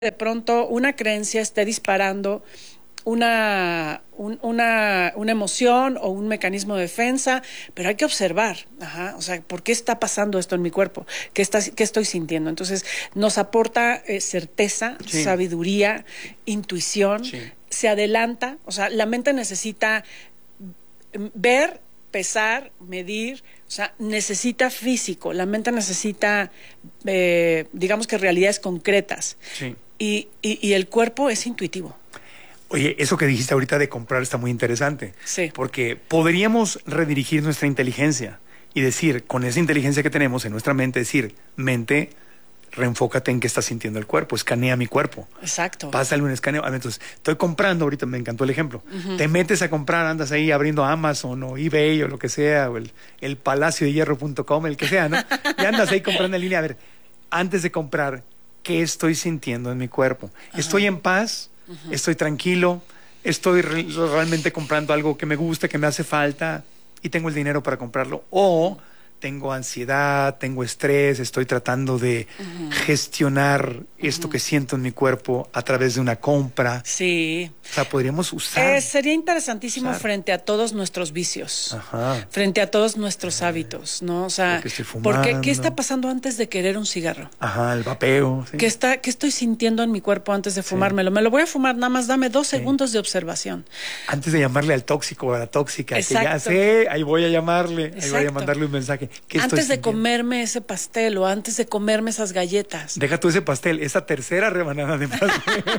de pronto una creencia esté disparando una emoción o un mecanismo de defensa, pero hay que observar, o sea, ¿por qué está pasando esto en mi cuerpo? ¿Qué estoy sintiendo? Entonces, nos aporta certeza, Sí. sabiduría, intuición, Sí. se adelanta, o sea, la mente necesita ver, pesar, medir, o sea, necesita físico, la mente necesita, digamos que realidades concretas. Sí. Y el cuerpo es intuitivo. Oye, eso que dijiste ahorita de comprar está muy interesante. Sí. Porque podríamos redirigir nuestra inteligencia y decir, con esa inteligencia que tenemos en nuestra mente, decir, mente, reenfócate en qué está sintiendo el cuerpo, escanea mi cuerpo. Exacto. Pásale un escaneo. Entonces, estoy comprando, ahorita me encantó el ejemplo. Te metes a comprar, andas ahí abriendo Amazon o eBay o lo que sea, o el palaciodehierro.com, el que sea, ¿no? Y andas ahí comprando en línea. A ver, antes de comprar, ¿qué estoy sintiendo en mi cuerpo? ¿Estoy en paz? ¿Estoy tranquilo? ¿Estoy realmente comprando algo que me gusta, que me hace falta y tengo el dinero para comprarlo? ¿O tengo ansiedad, tengo estrés, estoy tratando de gestionar esto que siento en mi cuerpo a través de una compra? Sí. O sea, podríamos usar... Sería interesantísimo usar. frente a todos nuestros vicios, Ajá. frente a todos nuestros hábitos, ¿no? O sea, Porque estoy fumando. ¿qué está pasando antes de querer un cigarro? Ajá, el vapeo. Sí. ¿Qué estoy sintiendo en mi cuerpo antes de fumármelo? Me lo voy a fumar, nada más dame 2 segundos de observación. Antes de llamarle al tóxico o a la tóxica, Exacto. que ya sé, ahí voy a llamarle, ahí voy a Exacto. mandarle un mensaje. ¿Qué estoy Antes de sintiendo? comerme ese pastel o antes de comerme esas galletas. Deja tú ese pastel, esa tercera rebanada de pastel.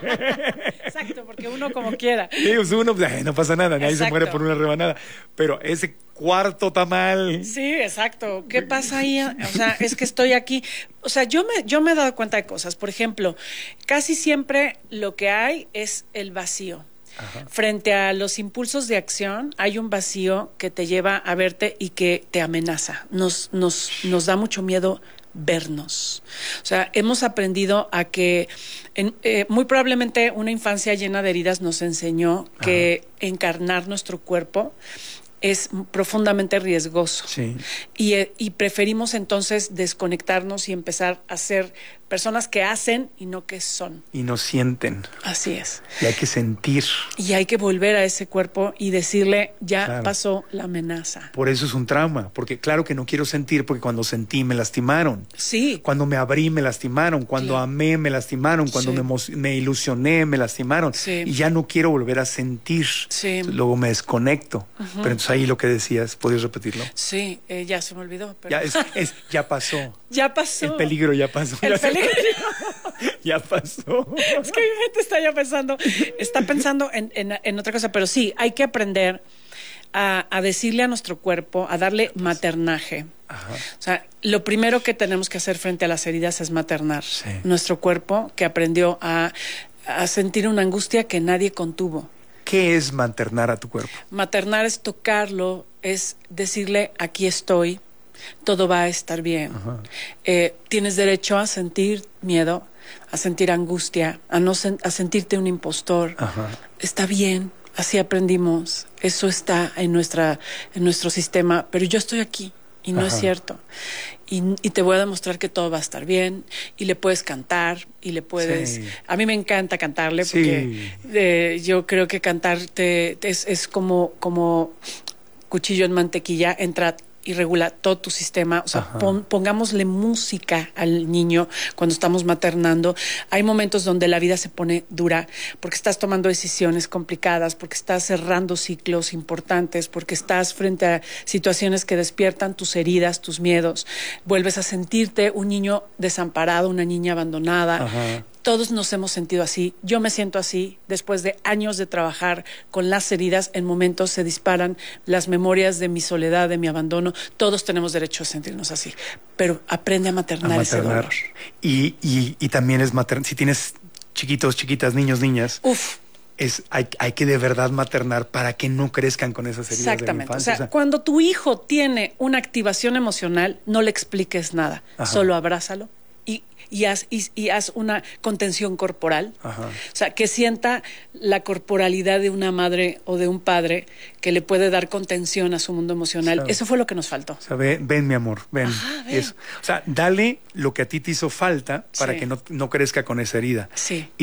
Exacto, porque uno como quiera. Sí, pues uno, pues, no pasa nada, nadie se Exacto. muere por una rebanada. Pero ese cuarto tamal. Sí, exacto. ¿Qué pasa ahí? O sea, es que estoy aquí. O sea, yo me he dado cuenta de cosas. Por ejemplo, casi siempre lo que hay es el vacío. Ajá. Frente a los impulsos de acción, hay un vacío que te lleva a verte y que te amenaza. Nos da mucho miedo vernos. O sea, hemos aprendido a que muy probablemente una infancia llena de heridas nos enseñó que encarnar nuestro cuerpo es profundamente riesgoso. Sí. Y preferimos entonces desconectarnos y empezar a ser personas que hacen y no que son. Y no sienten. Así es. Y hay que sentir. Y hay que volver a ese cuerpo y decirle, ya Claro. pasó la amenaza. Por eso es un trauma. Porque claro que no quiero sentir, porque cuando sentí me lastimaron. Sí. Cuando me abrí me lastimaron. Cuando Claro. amé me lastimaron. Cuando Sí. me ilusioné me lastimaron. Sí. Y ya no quiero volver a sentir. Sí. Luego me desconecto. Pero entonces ahí lo que decías, ¿puedes repetirlo? Sí, ya se me olvidó. Pero... Ya pasó. ya pasó. El peligro ya pasó. El peligro. Ya pasó. Es que mi mente está pensando en otra cosa, pero sí, hay que aprender a decirle a nuestro cuerpo, a darle maternaje. Ajá. O sea, lo primero que tenemos que hacer frente a las heridas es maternar. Sí. Nuestro cuerpo que aprendió a sentir una angustia que nadie contuvo. ¿Qué es maternar a tu cuerpo? Maternar es tocarlo, es decirle, aquí estoy, todo va a estar bien. Tienes derecho a sentir miedo, a sentir angustia, a sentirte un impostor. Ajá. Está bien, así aprendimos, eso está en nuestro sistema, pero yo estoy aquí y no es cierto. Y te voy a demostrar que todo va a estar bien, y le puedes cantar, y le puedes... Sí. A mí me encanta cantarle, Sí. porque yo creo que cantar es como cuchillo en mantequilla, entra y regula todo tu sistema. O sea, pongámosle música al niño cuando estamos maternando. Hay momentos donde la vida se pone dura porque estás tomando decisiones complicadas, porque estás cerrando ciclos importantes, porque estás frente a situaciones que despiertan tus heridas, tus miedos. Vuelves a sentirte un niño desamparado, una niña abandonada. Ajá. Todos nos hemos sentido así. Yo me siento así. Después de años de trabajar con las heridas, en momentos se disparan las memorias de mi soledad, de mi abandono. Todos tenemos derecho a sentirnos así. Pero aprende a maternar ese dolor. Y también es maternar. Si tienes chiquitos, chiquitas, niños, niñas, Uf. hay que de verdad maternar para que no crezcan con esas heridas de la Exactamente. infancia. O sea, cuando tu hijo tiene una activación emocional, no le expliques nada. Ajá. Solo abrázalo y haz una contención corporal. Ajá. O sea, que sienta la corporalidad de una madre o de un padre que le puede dar contención a su mundo emocional. Claro. Eso fue lo que nos faltó. O sea, ven, mi amor, ven. Ajá, ven. Eso. O sea, dale lo que a ti te hizo falta para Sí. que no crezca con esa herida. Sí.